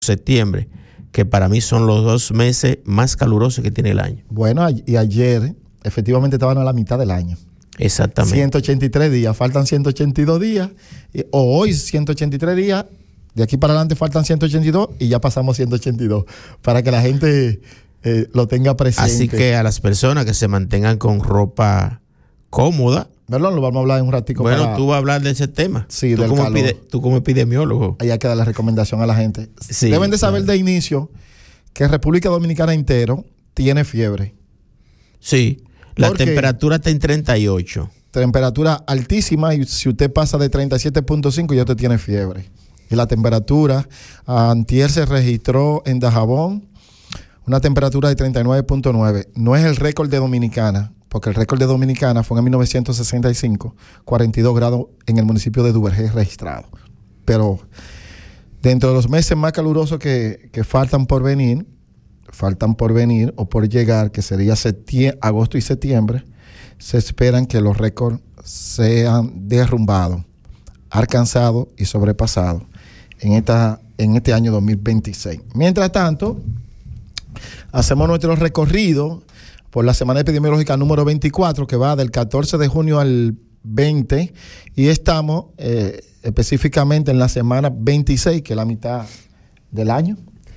septiembre, que para mí son los 2 meses más calurosos que tiene el año. Bueno, y ayer efectivamente estaban a la mitad del año. Exactamente. 183 días, faltan 182 días, o hoy 183 días, de aquí para adelante faltan 182 y ya pasamos 182, para que la gente lo tenga presente. Así que a las personas que se mantengan con ropa cómoda. Perdón, lo vamos a hablar en un ratico. Bueno, tú vas a hablar de ese tema. Sí, tú del calor. Tú como epidemiólogo. Ahí hay que dar la recomendación a la gente. Sí, deben de saber de inicio que República Dominicana entero tiene fiebre. Sí, la temperatura está en 38. Temperatura altísima, y si usted pasa de 37.5 ya usted tiene fiebre. Y la temperatura, antier se registró en Dajabón una temperatura de 39.9. No es el récord de Dominicana, porque el récord de Dominicana fue en 1965, 42 grados en el municipio de Duvergé registrado. Pero dentro de los meses más calurosos que faltan por venir o por llegar, que sería agosto y septiembre, se esperan que los récords sean derrumbados, alcanzados y sobrepasados en este año 2026. Mientras tanto, hacemos nuestro recorrido por la semana epidemiológica número 24, que va del 14 de junio al 20, y estamos específicamente en la semana 26, que es la mitad del año.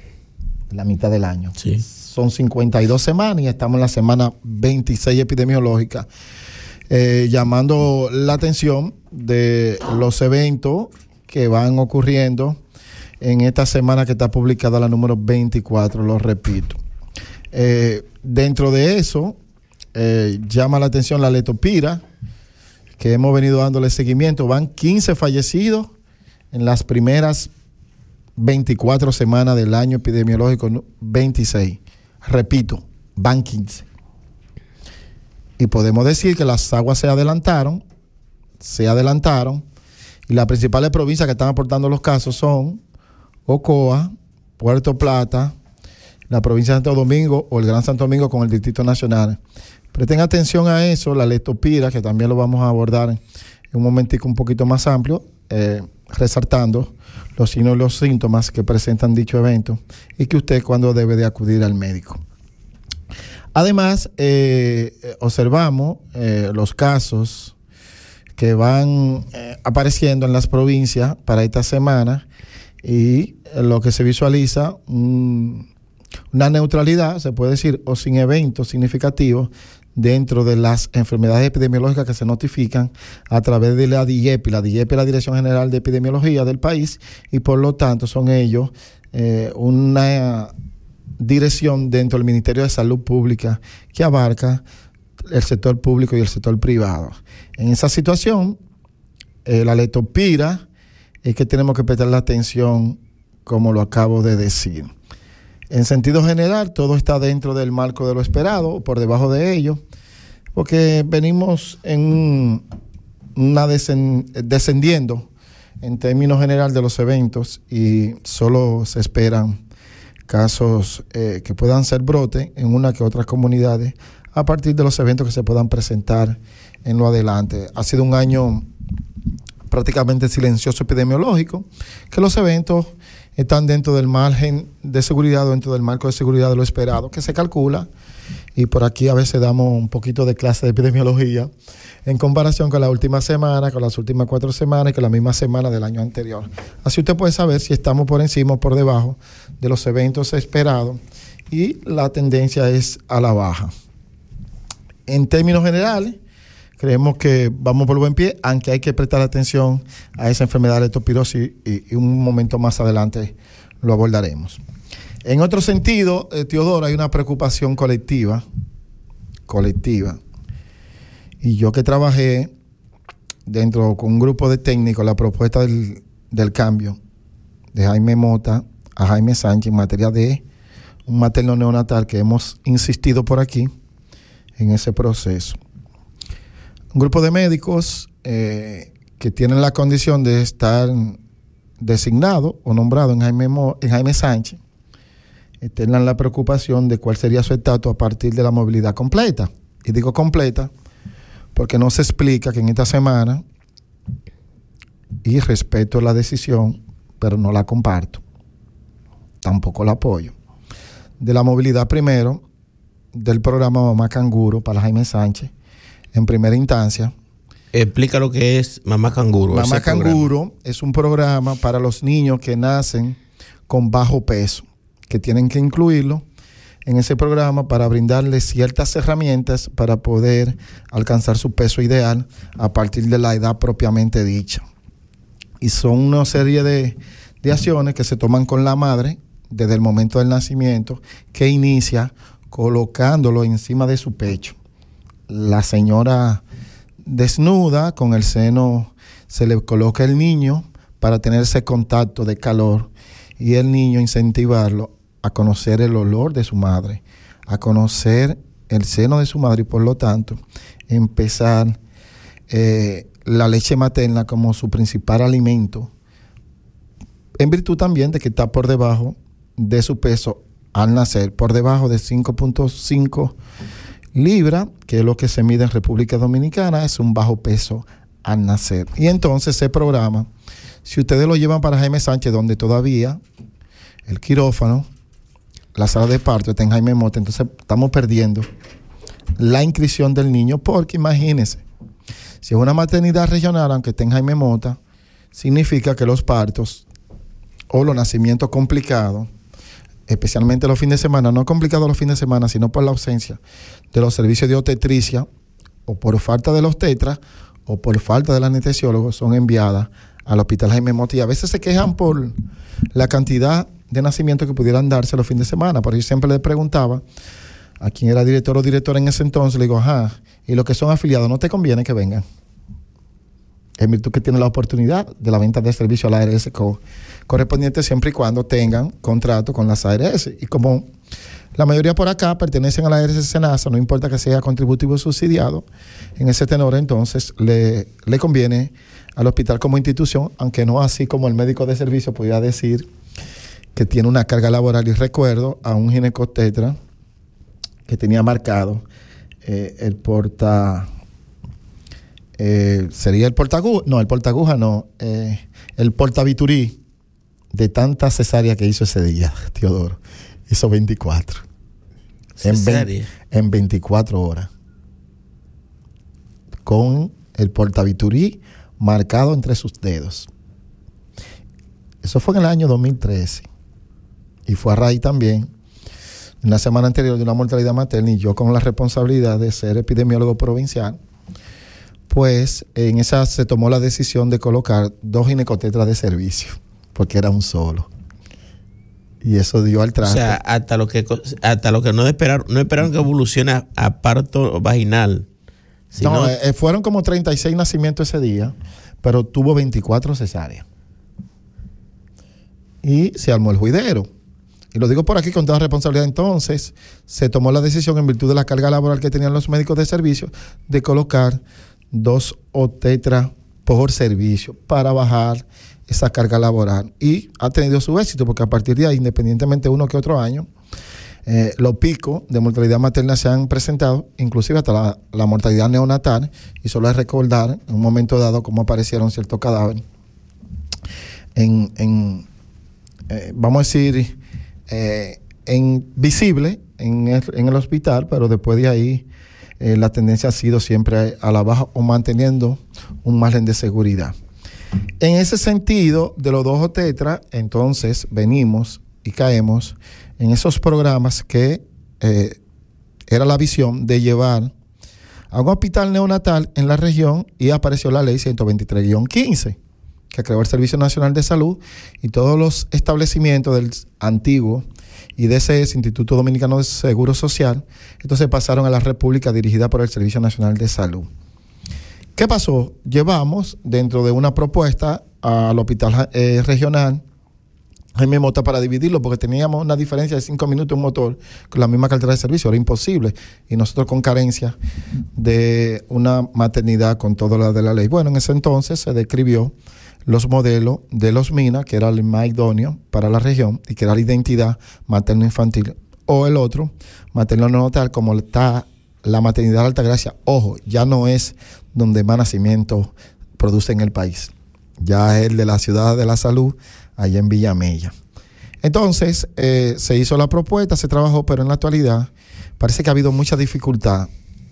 Sí. Son 52 semanas y estamos en la semana 26 epidemiológica, llamando la atención de los eventos que van ocurriendo en esta semana que está publicada la número 24, lo repito. Dentro de eso, llama la atención la leptospira, que hemos venido dándole seguimiento. Van 15 fallecidos en las primeras 24 semanas del año epidemiológico 26. Repito, van 15. Y podemos decir que las aguas se adelantaron, y las principales provincias que están aportando los casos son Ocoa, Puerto Plata, la provincia de Santo Domingo o el Gran Santo Domingo con el Distrito Nacional. Presten atención a eso, la leptospira, que también lo vamos a abordar en un momentico un poquito más amplio, resaltando los signos y los síntomas que presentan dicho evento y que usted cuando debe de acudir al médico. Además, observamos los casos que van apareciendo en las provincias para esta semana, y lo que se visualiza una neutralidad, se puede decir, o sin eventos significativos dentro de las enfermedades epidemiológicas que se notifican a través de la DIEPI. La DIEPI es la Dirección General de Epidemiología del país, y por lo tanto son ellos una dirección dentro del Ministerio de Salud Pública que abarca el sector público y el sector privado. En esa situación, la leptospira es que tenemos que prestar la atención, como lo acabo de decir. En sentido general, todo está dentro del marco de lo esperado, por debajo de ello, porque venimos en descendiendo en términos general de los eventos, y solo se esperan casos que puedan ser brote en una que otras comunidades a partir de los eventos que se puedan presentar en lo adelante. Ha sido un año prácticamente silencioso epidemiológico, que los eventos están dentro del margen de seguridad, dentro del marco de seguridad de lo esperado, que se calcula, y por aquí a veces damos un poquito de clase de epidemiología en comparación con la última semana, con las últimas 4 semanas y con la misma semana del año anterior. Así usted puede saber si estamos por encima o por debajo de los eventos esperados, y la tendencia es a la baja. En términos generales, creemos que vamos por buen pie, aunque hay que prestar atención a esa enfermedad de leptospirosis, y un momento más adelante lo abordaremos. En otro sentido, Teodoro, hay una preocupación colectiva, y yo que trabajé con un grupo de técnicos la propuesta del cambio de Jaime Mota a Jaime Sánchez en materia de un materno neonatal, que hemos insistido por aquí en ese proceso. Un grupo de médicos que tienen la condición de estar designado o nombrado en Jaime Sánchez tienen la preocupación de cuál sería su estatus a partir de la movilidad completa. Y digo completa porque no se explica que en esta semana, y respeto la decisión, pero no la comparto, tampoco la apoyo. De la movilidad primero, del programa Mamá Canguro para Jaime Sánchez, en primera instancia. Explica lo que es Mamá Canguro. Mamá Canguro es un programa para los niños que nacen con bajo peso, que tienen que incluirlo en ese programa para brindarles ciertas herramientas para poder alcanzar su peso ideal a partir de la edad propiamente dicha. Y son una serie de acciones que se toman con la madre desde el momento del nacimiento, que inicia colocándolo encima de su pecho. La señora desnuda, con el seno se le coloca el niño para tener ese contacto de calor, y el niño incentivarlo a conocer el olor de su madre, a conocer el seno de su madre, y por lo tanto empezar la leche materna como su principal alimento, en virtud también de que está por debajo de su peso al nacer, por debajo de 5.5 libras, que es lo que se mide en República Dominicana. Es un bajo peso al nacer. Y entonces ese programa, si ustedes lo llevan para Jaime Sánchez, donde todavía el quirófano, la sala de parto está en Jaime Mota, entonces estamos perdiendo la inscripción del niño, porque imagínense, si es una maternidad regional, aunque esté en Jaime Mota, significa que los partos o los nacimientos complicados, especialmente los fines de semana, no complicados los fines de semana, sino por la ausencia de los servicios de obstetricia, o por falta de los tetras, o por falta del anestesiólogo, son enviadas al Hospital Jaime Mota, y a veces se quejan por la cantidad de nacimientos que pudieran darse los fines de semana. Por eso yo siempre le preguntaba a quien era director o directora en ese entonces, le digo, y los que son afiliados, ¿no te conviene que vengan? En virtud que tienen la oportunidad de la venta de servicio a la ARS correspondiente, siempre y cuando tengan contrato con las ARS. Y como la mayoría por acá pertenecen a la ARS Senasa, no importa que sea contributivo o subsidiado, en ese tenor entonces le conviene al hospital como institución, aunque no así como el médico de servicio podría decir que tiene una carga laboral. Y recuerdo a un ginecotetra que tenía marcado el portabiturí de tanta cesárea que hizo ese día, Teodoro. Hizo 24. En 24 horas. Con el portabiturí marcado entre sus dedos. Eso fue en el año 2013. Y fue a raíz también, en la semana anterior, de una mortalidad materna, y yo con la responsabilidad de ser epidemiólogo provincial, pues en esa se tomó la decisión de colocar 2 ginecotetras de servicio, porque era un solo. Y eso dio al traste. O sea, hasta lo que no esperaron que evolucione a parto vaginal. No, fueron como 36 nacimientos ese día, pero tuvo 24 cesáreas. Y se armó el juidero. Y lo digo por aquí con toda responsabilidad. Entonces, se tomó la decisión, en virtud de la carga laboral que tenían los médicos de servicio, de colocar 2 obstetras por servicio para bajar esa carga laboral. Y ha tenido su éxito, porque a partir de ahí, independientemente de uno que otro año, los picos de mortalidad materna se han presentado, inclusive hasta la mortalidad neonatal. Y solo es recordar en un momento dado cómo aparecieron ciertos cadáveres vamos a decir, visible en el hospital, pero después de ahí la tendencia ha sido siempre a la baja, o manteniendo un margen de seguridad. En ese sentido, de los 2 obstetras, entonces venimos y caemos en esos programas que era la visión de llevar a un hospital neonatal en la región, y apareció la ley 123-15, que creó el Servicio Nacional de Salud, y todos los establecimientos del antiguo IDCS, Instituto Dominicano de Seguro Social, entonces pasaron a la República dirigida por el Servicio Nacional de Salud. ¿Qué pasó? Llevamos dentro de una propuesta al hospital regional Jaime Mota para dividirlo, porque teníamos una diferencia de 5 minutos un motor con la misma cartera de servicio, era imposible, y nosotros con carencia de una maternidad con todo lo de la ley. Bueno, en ese entonces se describió los modelos de los MINA, que era el más idóneo para la región y que era la identidad materno-infantil, o el otro, materno-neonatal, como está la maternidad de Altagracia. Ojo, ya no es donde más nacimientos produce en el país, ya es el de la Ciudad de la Salud, allá en Villamella. Entonces, se hizo la propuesta, se trabajó, pero en la actualidad parece que ha habido mucha dificultad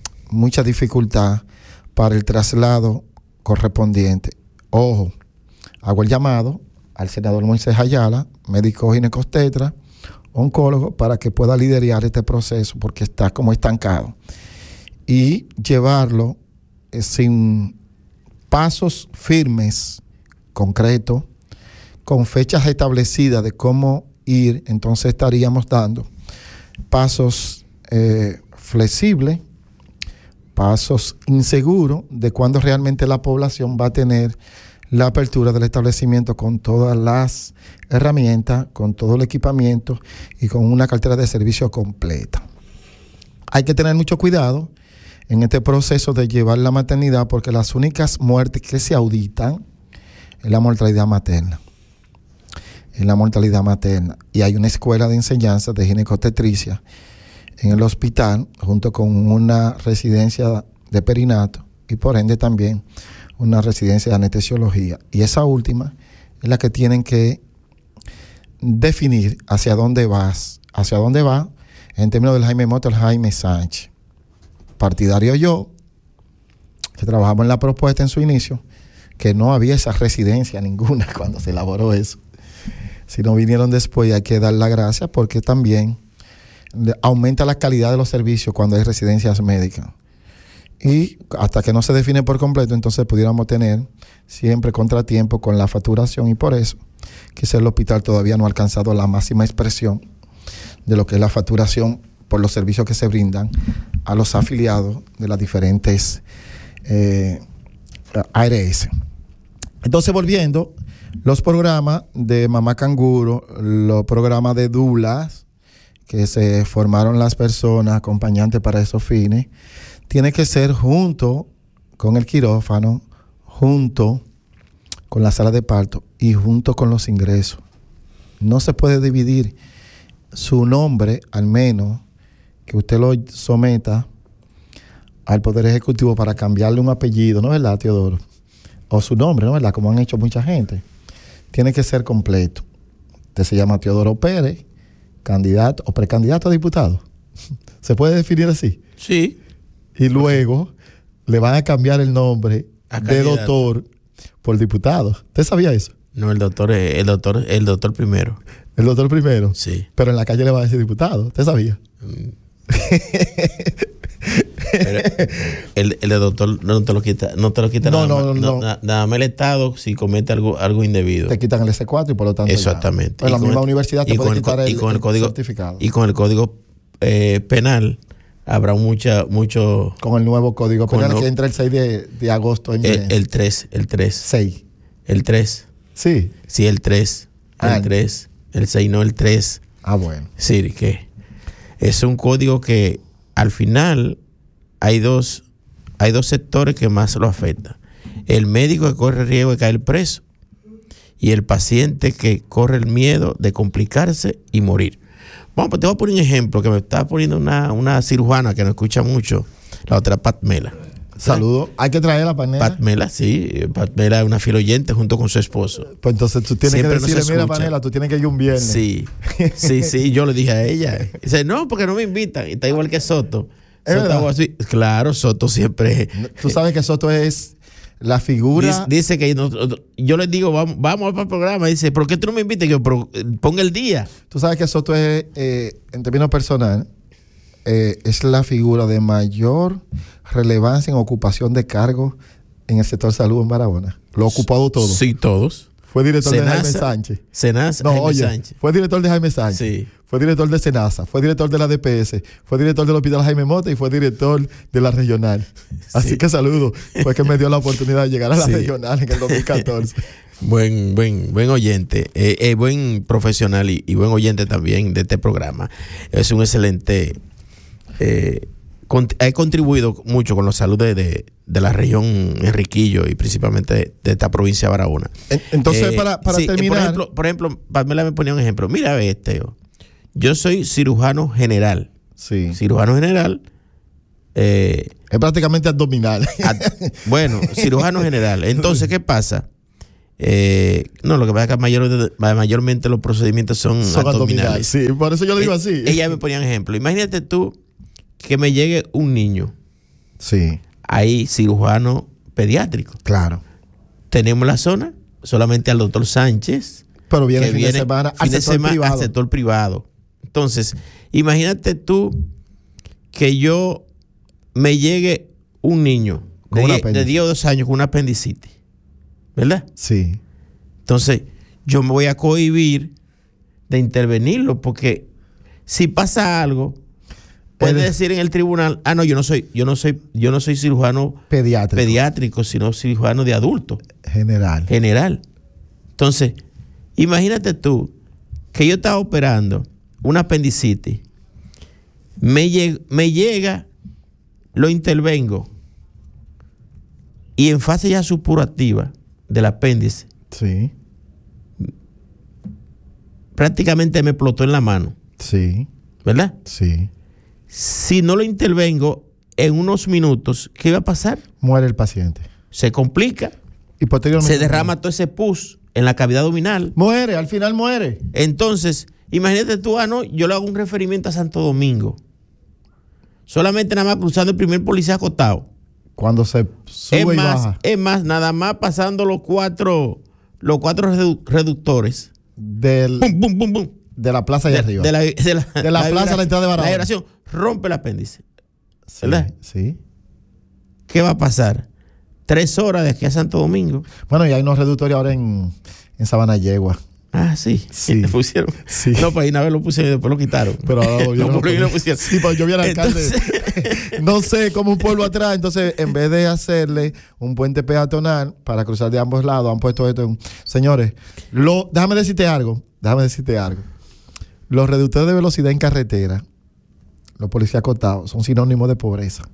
para el traslado correspondiente. Ojo, hago el llamado al senador Moisés Ayala, médico ginecobstetra, oncólogo, para que pueda liderar este proceso porque está como estancado y llevarlo sin pasos firmes, concretos, con fechas establecidas de cómo ir. Entonces estaríamos dando pasos flexibles, pasos inseguros de cuándo realmente la población va a tener la apertura del establecimiento con todas las herramientas, con todo el equipamiento y con una cartera de servicio completa. Hay que tener mucho cuidado en este proceso de llevar la maternidad porque las únicas muertes que se auditan es la mortalidad materna. Y hay una escuela de enseñanza de ginecobstetricia en el hospital junto con una residencia de perinato y por ende también una residencia de anestesiología. Y esa última es la que tienen que definir hacia dónde va en términos del Jaime Mota, el Jaime Sánchez. Partidario yo, que trabajamos en la propuesta en su inicio, que no había esa residencia ninguna cuando se elaboró eso. Si no vinieron después, hay que dar la gracia porque también aumenta la calidad de los servicios cuando hay residencias médicas. Y hasta que no se define por completo, entonces pudiéramos tener siempre contratiempo con la facturación y por eso quizás el hospital todavía no ha alcanzado la máxima expresión de lo que es la facturación por los servicios que se brindan a los afiliados de las diferentes ARS. Entonces, volviendo, los programas de Mamá Canguro, los programas de doulas que se formaron las personas acompañantes para esos fines, tiene que ser junto con el quirófano, junto con la sala de parto y junto con los ingresos. No se puede dividir su nombre, al menos que usted lo someta al Poder Ejecutivo para cambiarle un apellido, ¿no es verdad, Teodoro? O su nombre, ¿no es verdad? Como han hecho mucha gente. Tiene que ser completo. Usted se llama Teodoro Pérez, candidato o precandidato a diputado. ¿Se puede definir así? Sí. Y luego le van a cambiar el nombre de doctor por diputado. ¿Usted sabía eso? No, el doctor primero. El doctor primero. Sí. Pero en la calle le va a decir diputado. ¿Usted sabía? Pero el de doctor no te lo quita. No te lo quita No. Nada más el Estado si comete algo indebido. Te quitan el S4 y por lo tanto. Exactamente. Pues la misma universidad te puede quitar el certificado. Y con el código penal habrá mucho. Con el nuevo código penal que entra el 6 de agosto. El 3. 6. El 3. Sí. Sí, el 3. El 3. El 6, no el 3. Ah, bueno. Sí, que es un código que al final hay dos sectores que más lo afectan. El médico que corre el riesgo de caer preso y el paciente que corre el miedo de complicarse y morir. Bueno, pues te voy a poner un ejemplo que me está poniendo una cirujana que nos escucha mucho, la otra Patmela. Saludos. Hay que traer a Panela. Patmela, sí. Patmela es una fiel oyente junto con su esposo. Pues entonces tú tienes Siempre que decirle, mira, Panela, tú tienes que ir un viernes. Sí. Yo le dije a ella. Dice, no, porque no me invitan. Y está igual que Soto. Soto así. Claro, Soto siempre. Tú sabes que Soto es la figura. Dice que yo les digo, vamos para el programa. Dice, ¿por qué tú no me invitas? Yo, ponga el día. Tú sabes que Soto es, en términos personales, es la figura de mayor relevancia en ocupación de cargos en el sector salud en Barahona. Lo ha ocupado todo. Sí, todos. Fue director Senasa, de Jaime Sánchez. Senasa, no, Jaime oye, Sánchez. Fue director de Jaime Sánchez. Sí. Fue director de Senasa. Fue director de la DPS. Fue director del Hospital Jaime Mota y fue director de la regional. Así que saludo. Fue que me dio la oportunidad de llegar a la regional en el 2014. Buen oyente, buen profesional y buen oyente también de este programa. Es un excelente. Ha contribuido mucho con la salud de la región Enriquillo y principalmente de esta provincia de Barahona. Entonces, para sí, terminar. Por ejemplo, Pamela me ponía un ejemplo. Mira, Teo, yo soy cirujano general. Sí. Cirujano general. Es prácticamente abdominal. Bueno, cirujano general. Entonces, ¿qué pasa? No, lo que pasa es que mayormente los procedimientos son abdominales. Sí, por eso yo lo digo así. Ella me ponía un ejemplo. Imagínate tú que me llegue un niño. Sí. Hay cirujano pediátrico. Claro. Tenemos la zona solamente al doctor Sánchez. Pero viene fin de semana al sector privado. Entonces, imagínate tú que yo me llegue un niño de 10 o 2 años con una apendicitis, ¿verdad? Sí. Entonces, yo me voy a cohibir de intervenirlo porque si pasa algo, puede decir en el tribunal, no, yo no soy cirujano pediátrico, sino cirujano de adultos. General. Entonces, imagínate tú que yo estaba operando una apendicitis, me llega, lo intervengo y en fase ya supurativa del apéndice, sí, prácticamente me explotó en la mano. Sí. ¿Verdad? Sí. Si no lo intervengo en unos minutos, ¿qué va a pasar? Muere el paciente. Se complica. Y posteriormente se derrama todo ese pus en la cavidad abdominal. Muere, al final muere. Entonces, imagínate tú, yo le hago un referimiento a Santo Domingo. Solamente nada más cruzando el primer policía acostado. Cuando se sube y baja. Es más, nada más pasando los cuatro reductores. Bum, bum, bum, bum. De la plaza allá arriba. De la plaza a la entrada de Barahona. La vibración rompe el apéndice. Sí, ¿verdad? Sí. ¿Qué va a pasar? 3 horas de aquí a Santo Domingo. Bueno, y hay unos reductores ahora en Sabana Yegua. Ah, sí. Le pusieron. Sí. No, pues una vez lo pusieron y después lo quitaron. Pero ahora lo pusieron. Sí, pues yo vi al alcalde. No sé, como un pueblo atrás. Entonces, en vez de hacerle un puente peatonal para cruzar de ambos lados, han puesto esto. Señores, déjame decirte algo. Los reductores de velocidad en carretera, los policías acotados, son sinónimos de pobreza.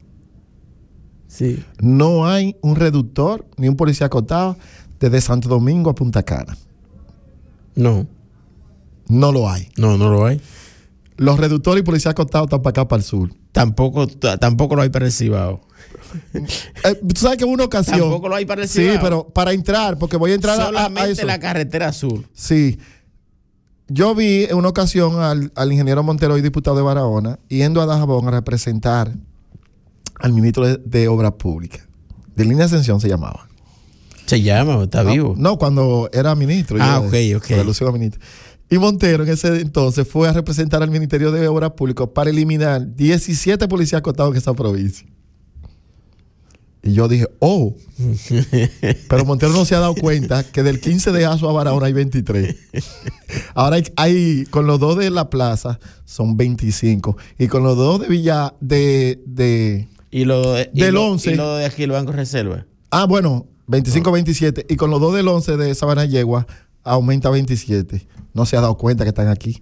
Sí. No hay un reductor ni un policía acotado desde Santo Domingo a Punta Cana. No. No lo hay. No lo hay. Los reductores y policías acotados están para acá, para el sur. Tampoco lo hay para el Cibao. Tú sabes que en una ocasión. Tampoco lo hay para el Cibao. Sí, pero para entrar, porque voy a entrar solamente a eso. La carretera sur. Sí. Yo vi en una ocasión al ingeniero Montero, hoy diputado de Barahona, yendo a Dajabón a representar al ministro de Obras Públicas. De Línea Ascensión se llamaba. ¿Se llama o está vivo? No, cuando era ministro. Ok. Ministro. Y Montero en ese entonces fue a representar al Ministerio de Obras Públicas para eliminar 17 policías acotados en esa provincia. Y yo dije, pero Montero no se ha dado cuenta que del 15 de Azo a Barahona hay 23. Ahora hay con los 2 de la plaza son 25. Y con los 2 de Villa del 11. Y lo de aquí, el Banco Reserva. Bueno, 25, 27. Y con los 2 del 11 de Sabana Yegua aumenta 27. No se ha dado cuenta que están aquí.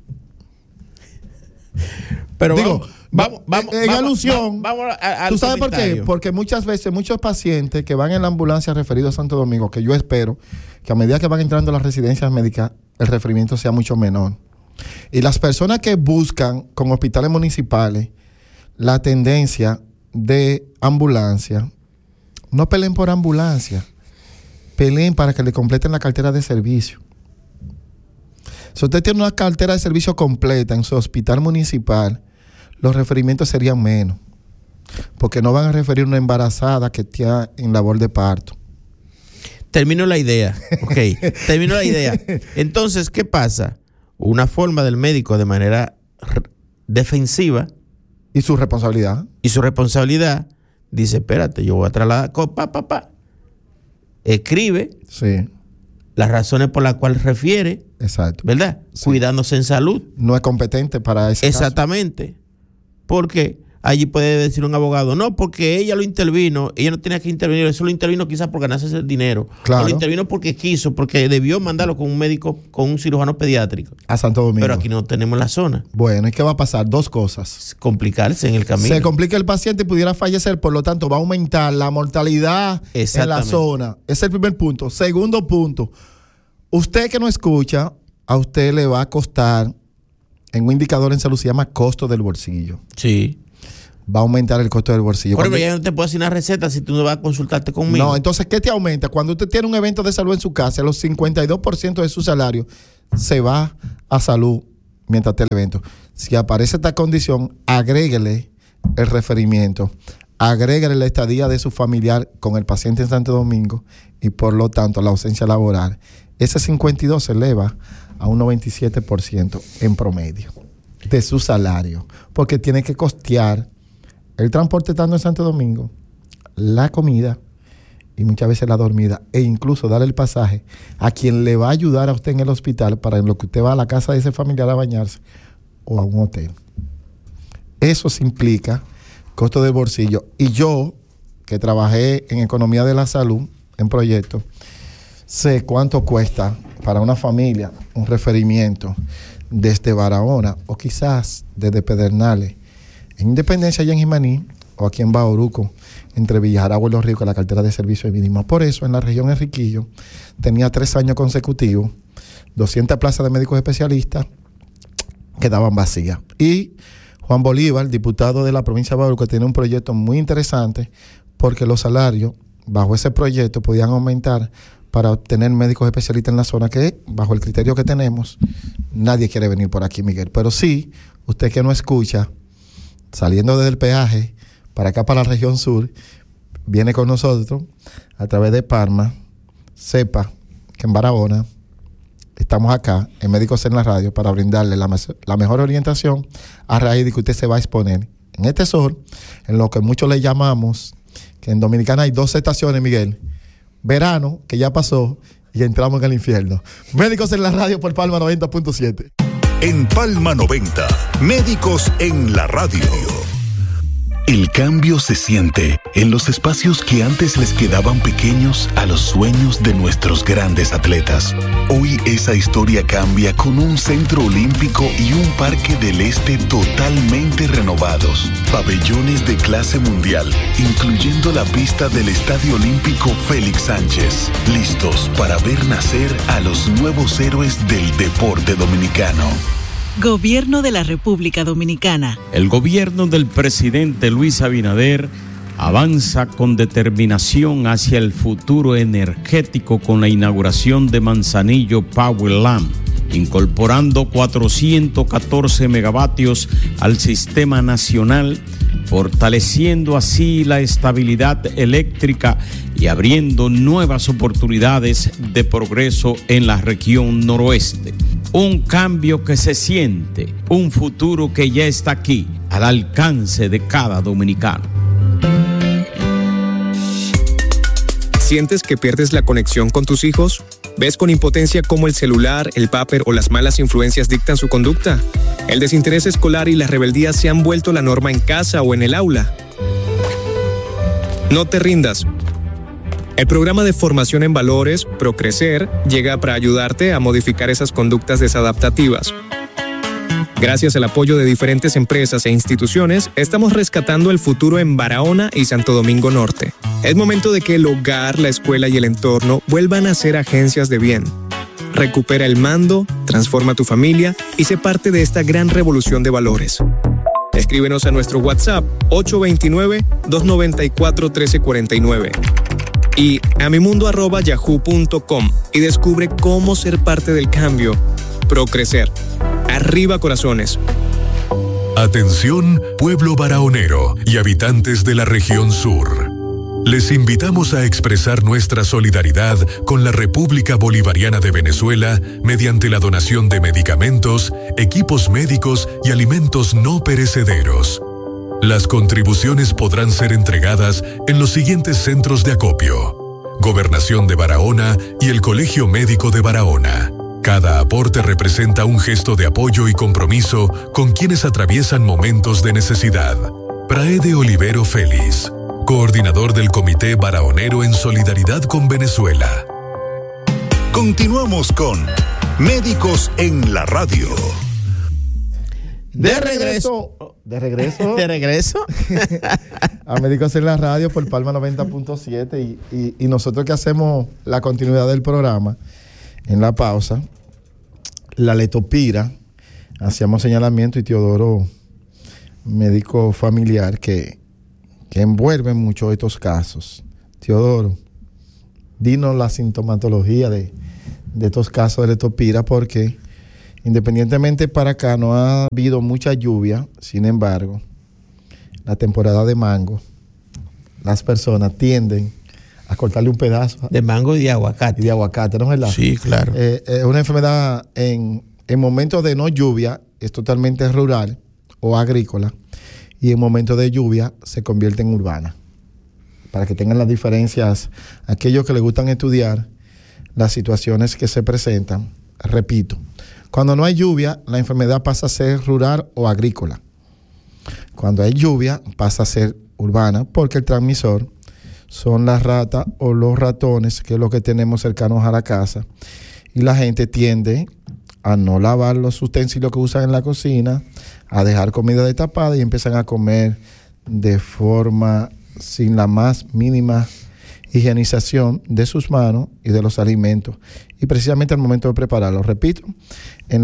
Pero vamos en alusión. Vamos a ¿Tú sabes por qué? Porque muchas veces, muchos pacientes que van en la ambulancia referidos a Santo Domingo, que yo espero que a medida que van entrando a las residencias médicas, el referimiento sea mucho menor. Y las personas que buscan con hospitales municipales la tendencia de ambulancia, no peleen por ambulancia, peleen para que le completen la cartera de servicio. Si usted tiene una cartera de servicio completa en su hospital municipal, los referimientos serían menos, porque no van a referir a una embarazada que está en labor de parto. Termino la idea. Entonces, ¿qué pasa? Una forma del médico de manera defensiva. ¿Y su responsabilidad? Dice, espérate, yo voy a trasladar. Escribe. Sí. Las razones por las cuales refiere. Exacto. ¿Verdad? Sí. Cuidándose en salud. No es competente para ese Exactamente. Caso. Porque allí puede decir un abogado, no, porque ella lo intervino, ella no tenía que intervenir, eso lo intervino quizás por ganarse ese dinero. Claro. O lo intervino porque quiso, porque debió mandarlo con un médico, con un cirujano pediátrico. A Santo Domingo. Pero aquí no tenemos la zona. Bueno, ¿y qué va a pasar? 2 cosas. Complicarse en el camino. Se complica el paciente y pudiera fallecer, por lo tanto va a aumentar la mortalidad en la zona. Ese es el primer punto. Segundo punto, usted que no escucha, a usted le va a costar, en un indicador en salud se llama costo del bolsillo. Sí. va a aumentar el costo del bolsillo. Pero ya no te puedo hacer una receta si tú no vas a consultarte conmigo. No, entonces, ¿qué te aumenta? Cuando usted tiene un evento de salud en su casa, los 52% de su salario se va a salud mientras esté el evento. Si aparece esta condición, agréguele el referimiento, agréguele la estadía de su familiar con el paciente en Santo Domingo y por lo tanto la ausencia laboral. Ese 52 se eleva a un 97% en promedio de su salario, porque tiene que costear el transporte estando en Santo Domingo, la comida y muchas veces la dormida, e incluso dar el pasaje a quien le va a ayudar a usted en el hospital para en lo que usted va a la casa de ese familiar a bañarse o a un hotel. Eso se implica costo del bolsillo. Y yo, que trabajé en economía de la salud, en proyectos, sé cuánto cuesta para una familia un referimiento desde Barahona o quizás desde Pedernales, en Independencia allá en Jimaní, o aquí en Bauruco, entre Villajaragua y Los Ricos, la cartera de servicio mínima. Por eso, en la región Enriquillo, tenía 3 años consecutivos, 200 plazas de médicos especialistas quedaban vacías. Y Juan Bolívar, diputado de la provincia de Bauruco, tiene un proyecto muy interesante porque los salarios bajo ese proyecto podían aumentar para obtener médicos especialistas en la zona, que bajo el criterio que tenemos, nadie quiere venir por aquí, Miguel. Pero sí, usted que no escucha, saliendo desde el peaje para acá, para la región sur, viene con nosotros a través de Parma, sepa que en Barahona estamos acá en Médicos en la Radio para brindarle la mejor orientación a raíz de que usted se va a exponer en este sol, en lo que muchos le llamamos, que en Dominicana hay 2 estaciones, Miguel: verano, que ya pasó, y entramos en el infierno. Médicos en la Radio por Palma 90.7. En Palma 90, Médicos en la Radio. El cambio se siente en los espacios que antes les quedaban pequeños a los sueños de nuestros grandes atletas. Hoy esa historia cambia con un centro olímpico y un parque del este totalmente renovados. Pabellones de clase mundial, incluyendo la pista del Estadio Olímpico Félix Sánchez. Listos para ver nacer a los nuevos héroes del deporte dominicano. Gobierno de la República Dominicana. El gobierno del presidente Luis Abinader avanza con determinación hacia el futuro energético con la inauguración de Manzanillo Power Lamp, incorporando 414 megavatios al sistema nacional, fortaleciendo así la estabilidad eléctrica y abriendo nuevas oportunidades de progreso en la región noroeste. Un cambio que se siente, un futuro que ya está aquí, al alcance de cada dominicano. ¿Sientes que pierdes la conexión con tus hijos? ¿Ves con impotencia cómo el celular, el vapor o las malas influencias dictan su conducta? ¿El desinterés escolar y la rebeldía se han vuelto la norma en casa o en el aula? No te rindas. El programa de formación en valores, Procrecer, llega para ayudarte a modificar esas conductas desadaptativas. Gracias al apoyo de diferentes empresas e instituciones, estamos rescatando el futuro en Barahona y Santo Domingo Norte. Es momento de que el hogar, la escuela y el entorno vuelvan a ser agencias de bien. Recupera el mando, transforma tu familia y sé parte de esta gran revolución de valores. Escríbenos a nuestro WhatsApp 829-294-1349 y a mimundo@yahoo.com y descubre cómo ser parte del cambio. Procrecer. Arriba corazones. Atención, pueblo barahonero y habitantes de la región sur. Les invitamos a expresar nuestra solidaridad con la República Bolivariana de Venezuela mediante la donación de medicamentos, equipos médicos y alimentos no perecederos. Las contribuciones podrán ser entregadas en los siguientes centros de acopio: Gobernación de Barahona y el Colegio Médico de Barahona. Cada aporte representa un gesto de apoyo y compromiso con quienes atraviesan momentos de necesidad. Praede Olivero Félix, coordinador del Comité Barahonero en Solidaridad con Venezuela. Continuamos con Médicos en la Radio. De regreso a Médicos en la Radio por Palma 90.7 y nosotros que hacemos la continuidad del programa en la pausa, la letopira, hacíamos señalamiento y Teodoro médico familiar que envuelven mucho estos casos. Teodoro, dinos la sintomatología de estos casos de leptospira, porque independientemente para acá no ha habido mucha lluvia, sin embargo, la temporada de mango, las personas tienden a cortarle un pedazo de mango y de aguacate. ¿No es verdad? Sí, claro. Es una enfermedad en momentos de no lluvia, es totalmente rural o agrícola, y en momentos de lluvia se convierte en urbana. Para que tengan las diferencias, aquellos que les gustan estudiar las situaciones que se presentan, repito, cuando no hay lluvia, la enfermedad pasa a ser rural o agrícola. Cuando hay lluvia, pasa a ser urbana, porque el transmisor son las ratas o los ratones, que es lo que tenemos cercanos a la casa, y la gente tiende a no lavar los utensilios que usan en la cocina, a dejar comida destapada y empiezan a comer de forma sin la más mínima higienización de sus manos y de los alimentos, y precisamente al momento de prepararlos. Repito, en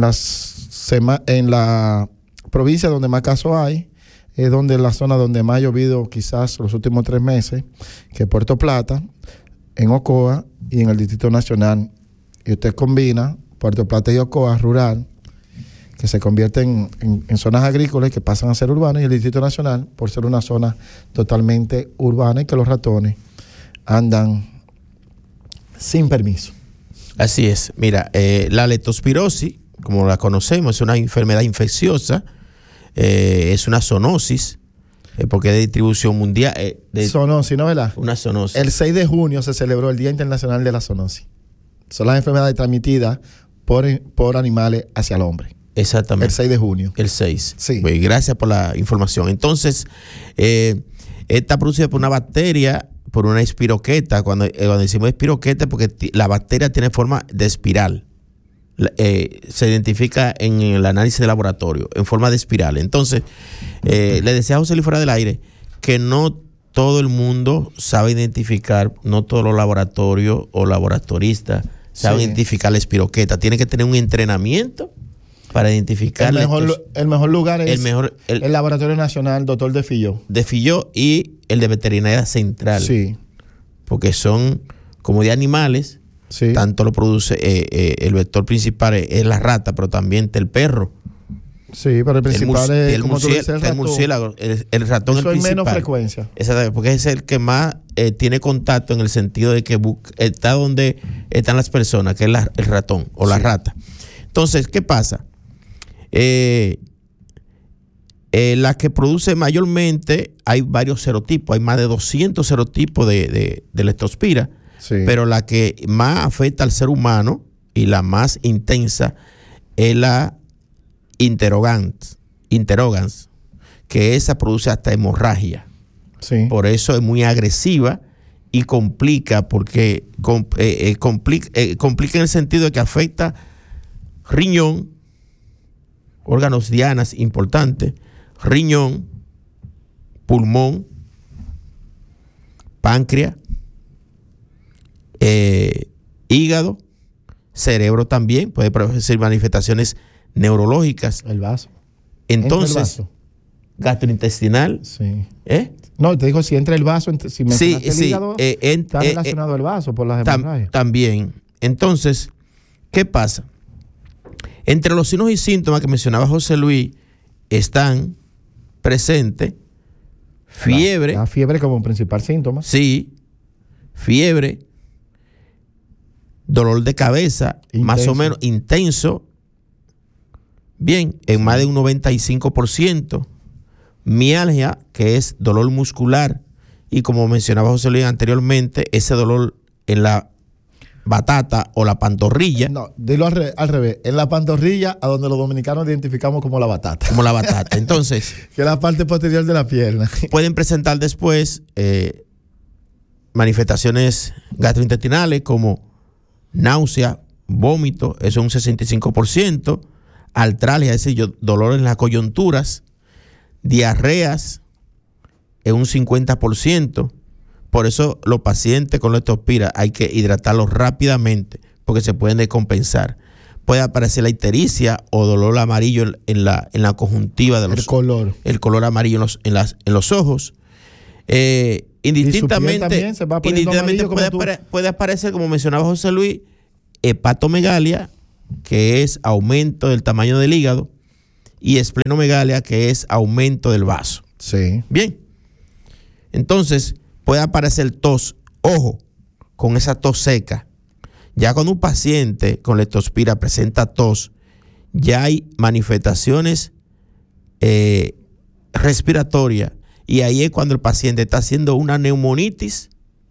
la provincia donde más casos hay, es donde la zona donde más ha llovido quizás los últimos 3 meses, que es Puerto Plata, en Ocoa y en el Distrito Nacional. Y usted combina Puerto Plata y Ocoa rural, que se convierten en zonas agrícolas que pasan a ser urbanas, y el Distrito Nacional por ser una zona totalmente urbana y que los ratones andan sin permiso. Así es. Mira, la leptospirosis, como la conocemos, es una enfermedad infecciosa, es una zoonosis, porque es de distribución mundial. Zoonosis, ¿no, verdad? Una zoonosis. El 6 de junio se celebró el Día Internacional de la Zoonosis. Son las enfermedades transmitidas por animales hacia el hombre. Exactamente. El 6 de junio. El 6. Sí. Pues gracias por la información. Entonces, está producida por una bacteria, por una espiroqueta. Cuando decimos espiroqueta, porque la bacteria tiene forma de espiral. Se identifica en el análisis de laboratorio en forma de espiral. Entonces, le decía a José Luis fuera del aire que no todo el mundo sabe identificar, no todos los laboratorios o laboratoristas saben identificar la espiroqueta. Tiene que tener un entrenamiento para identificar. El mejor lugar es el Laboratorio Nacional Dr. De Filló y el de Veterinaria Central. Sí. Porque son como de animales. Sí. Tanto lo produce el vector principal es la rata, pero también el perro. Sí, pero el principal es el murciélago. El ratón es el principal. Eso es menos frecuencia. Exactamente, porque es el que más tiene contacto en el sentido de que está donde están las personas, que es el ratón o la rata. Entonces, ¿qué pasa? La que produce mayormente, hay varios serotipos, hay más de 200 serotipos de leptospira. Sí. Pero la que más afecta al ser humano y la más intensa es la interrogans, que esa produce hasta hemorragia. Sí. Por eso es muy agresiva y complica, porque complica en el sentido de que afecta riñón, órganos dianas importantes, riñón, pulmón, páncreas, hígado, cerebro también, puede producir manifestaciones neurológicas. El vaso. Entonces, gastrointestinal. Sí. No, te digo, si entra el vaso, si mencionaste el hígado, está relacionado el vaso por las hemorragias. También. Entonces, ¿qué pasa? Entre los signos y síntomas que mencionaba José Luis están presentes fiebre. La fiebre como principal síntoma. Sí, fiebre, dolor de cabeza, intenso. Más o menos intenso, bien, en más de un 95%, mialgia, que es dolor muscular, y como mencionaba José Luis anteriormente, ese dolor en la batata o la pantorrilla. No, dilo al revés, en la pantorrilla, a donde los dominicanos identificamos como la batata. Como la batata, entonces. Que es la parte posterior de la pierna. Pueden presentar después manifestaciones gastrointestinales como náusea, vómito, eso es un 65%, artralgia, es decir, dolor en las coyunturas, diarreas, es un 50%. Por eso los pacientes con leptospira hay que hidratarlos rápidamente porque se pueden descompensar. puede aparecer la ictericia o dolor amarillo en la conjuntiva de los ojos. El color amarillo en los ojos. Indistintamente puede aparecer, como mencionaba José Luis, hepatomegalia, que es aumento del tamaño del hígado, y esplenomegalia, que es aumento del vaso. Sí. Bien. Entonces, puede aparecer tos. Ojo, con esa tos seca. Ya cuando un paciente con leptospira presenta tos, ya hay manifestaciones respiratorias, y ahí es cuando el paciente está haciendo una neumonitis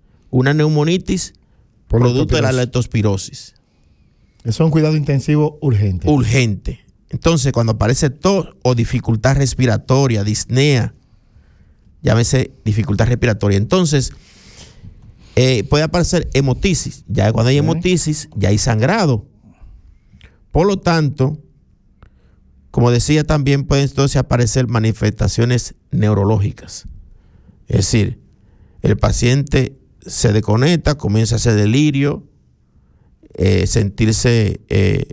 producto de la leptospirosis. Es un cuidado intensivo urgente. Entonces, cuando aparece tos o dificultad respiratoria, disnea, llámese dificultad respiratoria, entonces puede aparecer hemotisis. Ya cuando hay hemotisis, ya hay sangrado. Por lo tanto, como decía, también pueden entonces aparecer manifestaciones neurológicas. Es decir, el paciente se desconecta, comienza a hacer delirio, sentirse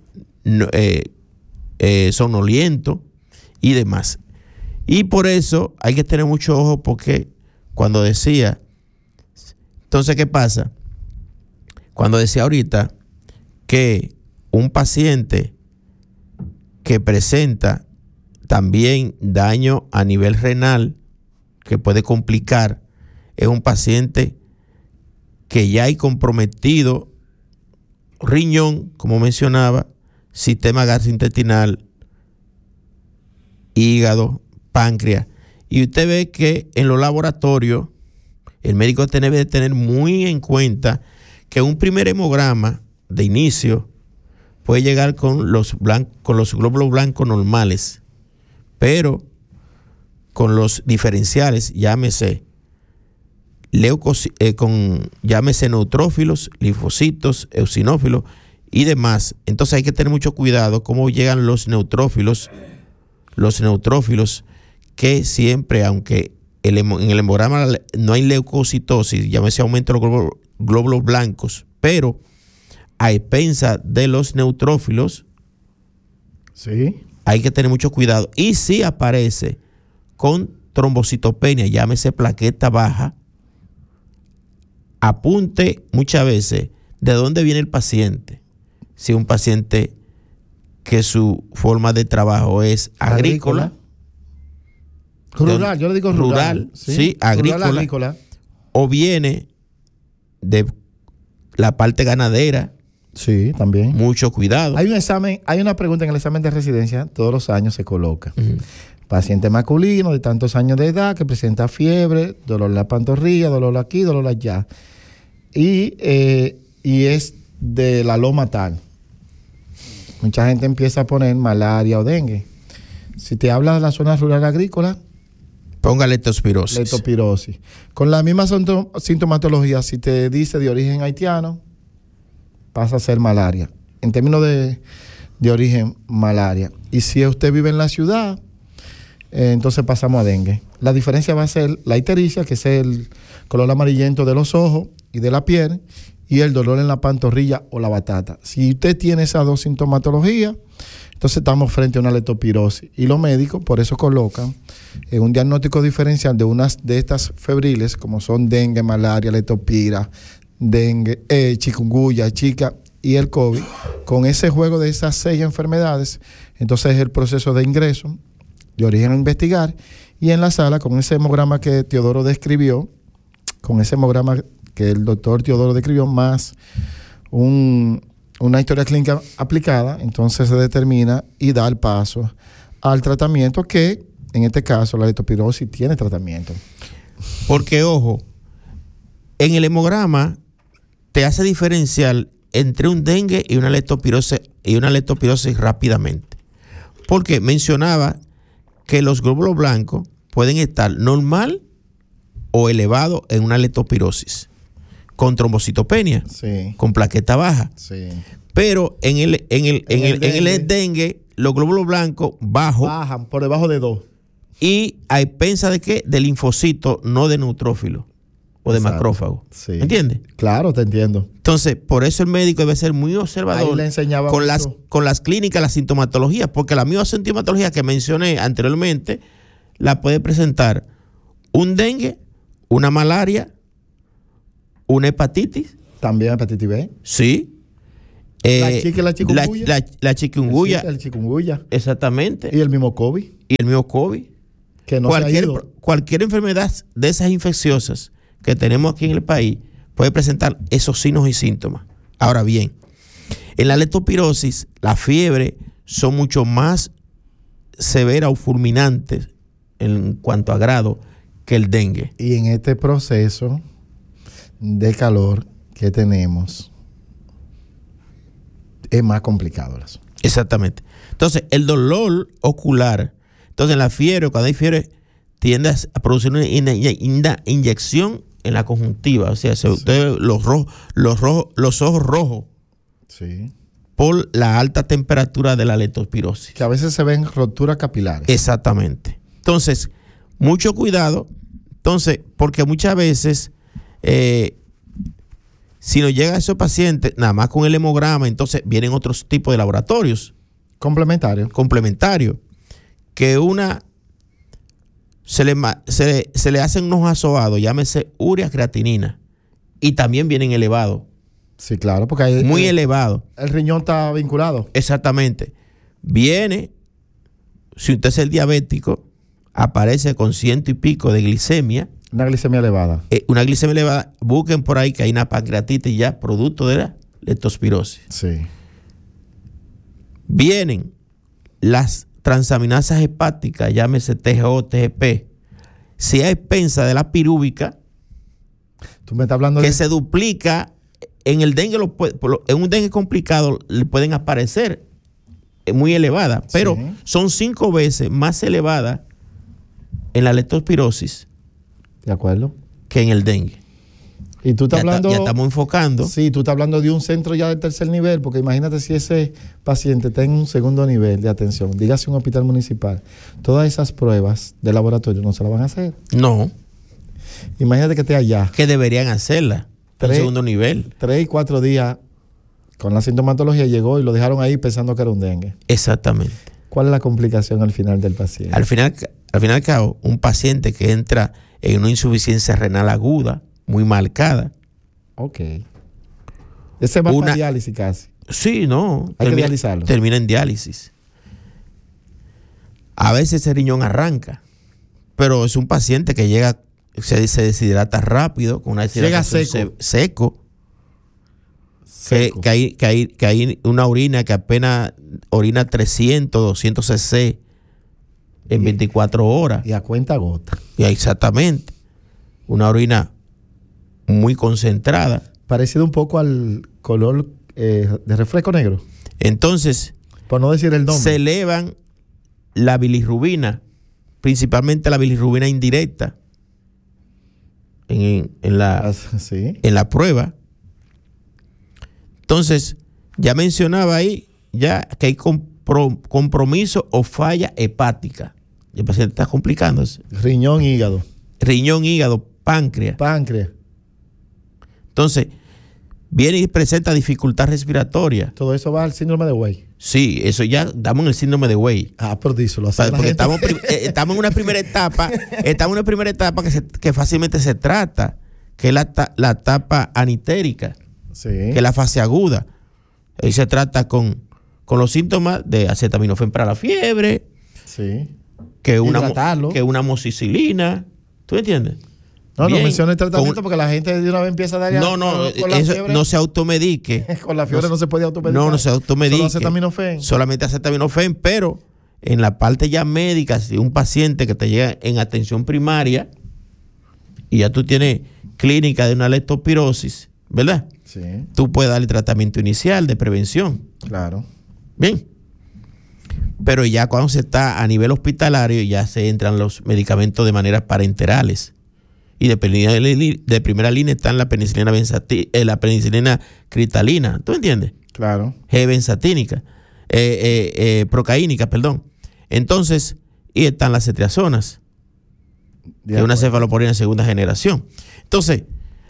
somnoliento y demás. Y por eso hay que tener mucho ojo, porque cuando decía, entonces, ¿qué pasa? Cuando decía ahorita que un paciente que presenta también daño a nivel renal, que puede complicar, es un paciente que ya hay comprometido riñón, como mencionaba, sistema gastrointestinal, hígado, páncreas. Y usted ve que en los laboratorios el médico debe de tener muy en cuenta que un primer hemograma de inicio puede llegar con los glóbulos blancos normales, pero con los diferenciales, llámese neutrófilos, linfocitos, eosinófilos y demás. Entonces hay que tener mucho cuidado cómo llegan los neutrófilos, que siempre, aunque en el hemograma no hay leucocitosis, llámese aumento de los glóbulos blancos, pero a expensas de los neutrófilos, sí, hay que tener mucho cuidado. Y si aparece con trombocitopenia, llámese plaqueta baja, apunte muchas veces de dónde viene el paciente. Si un paciente que su forma de trabajo es agrícola. Rural, yo le digo rural. Sí, agrícola. O viene de la parte ganadera. Sí, también. Mucho cuidado. Hay una pregunta en el examen de residencia, todos los años se coloca. Paciente masculino de tantos años de edad que presenta fiebre, dolor en la pantorrilla, dolor aquí, dolor allá. Y es de la loma tal. Mucha gente empieza a poner malaria o dengue. Si te habla de la zona rural agrícola, ponga leptospirosis. Leptospirosis. Con la misma sintomatología, si te dice de origen haitiano, pasa a ser malaria. En términos de origen, malaria. Y si usted vive en la ciudad, entonces pasamos a dengue. La diferencia va a ser la ictericia, que es el color amarillento de los ojos y de la piel, y el dolor en la pantorrilla o la batata. Si usted tiene esas dos sintomatologías, entonces estamos frente a una leptospirosis. Y los médicos por eso colocan un diagnóstico diferencial de unas de estas febriles, como son dengue, malaria, leptospira, dengue, chikungunya, Zika y el COVID. Con ese juego de esas 6 enfermedades, entonces es el proceso de ingreso de origen a investigar, y en la sala, con ese hemograma que Teodoro describió, con ese hemograma que el doctor Teodoro describió, más una historia clínica aplicada, entonces se determina y da el paso al tratamiento, que en este caso la leptospirosis tiene tratamiento. Porque, ojo, en el hemograma te hace diferencial entre un dengue y una leptospirosis rápidamente. Porque mencionaba que los glóbulos blancos pueden estar normal o elevado en una leptospirosis, con trombocitopenia, sí, con plaqueta baja. Sí. Pero en el dengue, los glóbulos blancos bajan por debajo de 2. Y a expensas de qué? De linfocitos, no de neutrófilos. o de Exacto. macrófago. Sí. ¿Entiendes? Claro, te entiendo. Entonces, por eso el médico debe ser muy Ahí observador le enseñaba con mucho. las clínicas, la sintomatología, porque la misma sintomatología que mencioné anteriormente la puede presentar un dengue, una malaria, una hepatitis, También hepatitis B. sí. La chikungunya. La chikungunya, El chikungunya. exactamente. Y el mismo COVID, Y el mismo COVID. que no se ha ido. Cualquier enfermedad de esas infecciosas que tenemos aquí en el país puede presentar esos signos y síntomas. Ahora bien, en la leptospirosis, la fiebre son mucho más severas o fulminantes en cuanto a grado que el dengue. Y en este proceso de calor que tenemos, es más complicado el asunto. Exactamente. Entonces, el dolor ocular. Entonces, en la fiebre, cuando hay fiebre, tiende a producir una inyección en la conjuntiva. O sea, los ojos rojos Sí. por la alta temperatura de la leptospirosis. Que a veces se ven roturas capilares. Exactamente. Entonces, mucho cuidado. Entonces, porque muchas veces, si nos llega a esos pacientes, nada más con el hemograma, entonces vienen otros tipos de laboratorios Complementario. complementarios, que se le hacen unos asobados, llámese urea creatinina, y también vienen elevados, Sí, claro, porque hay, muy elevados. el riñón está vinculado. Exactamente. Viene, si usted es el diabético, aparece con 100 y pico de glicemia, Una glicemia elevada. una glicemia elevada, busquen por ahí que hay una pancreatitis ya producto de la leptospirosis. Sí. Vienen las transaminasas hepáticas, llámese TGO, TGP, si hay expensa de la pirúvica, Tú me estás hablando que de... se duplica en el dengue, en un dengue complicado le pueden aparecer muy elevadas, pero Sí. son 5 veces más elevadas en la leptospirosis ¿De acuerdo? que en el dengue. Y tú estás hablando... Ya estamos enfocando. Sí, tú estás hablando de un centro ya de tercer nivel, porque imagínate si ese paciente está en un segundo nivel de atención, dígase un hospital municipal, todas esas pruebas de laboratorio no se las van a hacer. No, Imagínate que esté allá que deberían hacerla en 3 segundo nivel. 3 y 4 días con la sintomatología, llegó y lo dejaron ahí pensando que era un dengue. Exactamente. ¿Cuál es la complicación al final del paciente? Al final y al cabo, un paciente que entra en una insuficiencia renal aguda, muy marcada. Ok. Ese va para diálisis casi. Sí, no. Hay que dializarlo. Termina en diálisis. A veces ese riñón arranca, pero es un paciente que llega, se deshidrata rápido, con una deshidratación Llega seco. Seco. Que hay una orina que apenas orina 300, 200 cc en 24 horas. Y a cuenta gota. Y exactamente. Una orina muy concentrada. Parecido un poco al color de refresco negro. Entonces, Por no decir el nombre. se elevan la bilirrubina, principalmente la bilirrubina indirecta en Sí. la prueba. Entonces, ya mencionaba ahí ya que hay compromiso o falla hepática. El paciente está complicándose. Riñón, hígado. Riñón, hígado, páncreas. Páncreas. Entonces, viene y presenta dificultad respiratoria. Todo eso va al síndrome de Wey. Sí, eso ya estamos en el síndrome de Wey. Ah, por eso lo hace la Porque gente. estamos en una primera etapa, que fácilmente se trata, que es la etapa anitérica, Sí. que es la fase aguda. Ahí se trata con los síntomas de acetaminofén para la fiebre, Sí. que una Hidratarlo. amoxicilina. ¿Tú entiendes? No Bien. menciona el tratamiento Con- porque la gente de una vez empieza a dar ya No, con la eso fiebre. no se automedique. Con la fiebre no se puede automedicar. No se automedique. Solo acetaminofén. Solamente acetaminofén, pero en la parte ya médica, si un paciente que te llega en atención primaria y ya tú tienes clínica de una leptospirosis, ¿verdad? Sí, Tú puedes darle tratamiento inicial de prevención. claro. Bien. Pero ya cuando se está a nivel hospitalario, ya se entran los medicamentos de manera parenterales. Y de primera línea están la penicilina la penicilina cristalina. ¿Tú entiendes? Claro. Benzatínica, procaínica, perdón. Entonces, y están las cetriazonas, que es una cefalosporina de segunda generación. Entonces,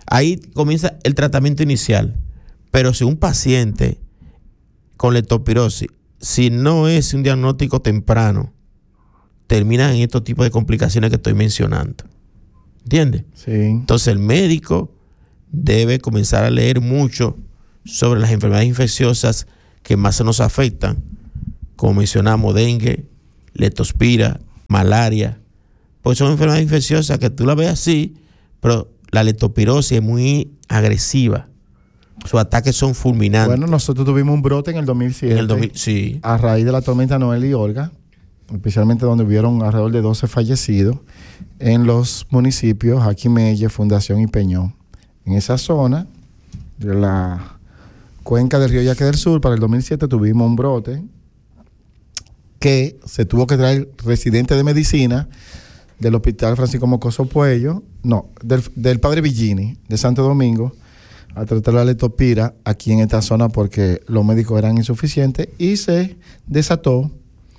ahí comienza el tratamiento inicial. Pero si un paciente con leptospirosis, si no es un diagnóstico temprano, terminan en estos tipos de complicaciones que estoy mencionando. ¿Entiendes? Sí. Entonces el médico debe comenzar a leer mucho sobre las enfermedades infecciosas que más se nos afectan, como mencionamos, dengue, leptospira, malaria, pues son enfermedades infecciosas que tú la ves así, pero la leptospirosis es muy agresiva. Sus ataques son fulminantes. Bueno, nosotros tuvimos un brote en el 2007. En el 2000, sí. A raíz de la tormenta Noel y Olga, especialmente donde hubieron alrededor de 12 fallecidos en los municipios Jaquimelle, Fundación y Peñón. En esa zona de la cuenca del río Yaque del Sur, para el 2007 tuvimos un brote que se tuvo que traer residente de medicina del Hospital Francisco Mocoso Puello, del Padre Villini de Santo Domingo, a tratar la leptospira aquí en esta zona porque los médicos eran insuficientes y se desató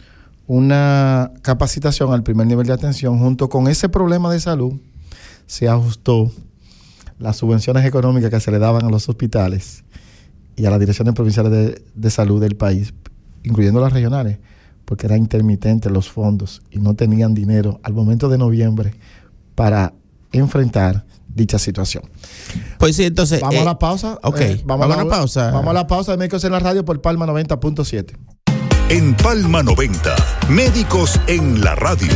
una capacitación al primer nivel de atención. Junto con ese problema de salud se ajustó las subvenciones económicas que se le daban a los hospitales y a las direcciones provinciales de salud del país, incluyendo las regionales, porque eran intermitentes los fondos y no tenían dinero al momento de noviembre para enfrentar dicha situación. Pues sí, entonces... Vamos a la pausa. Ok, vamos a la pausa. Vamos a la pausa de Médicos en la Radio por Palma 90.7. En Palma 90, Médicos en la Radio.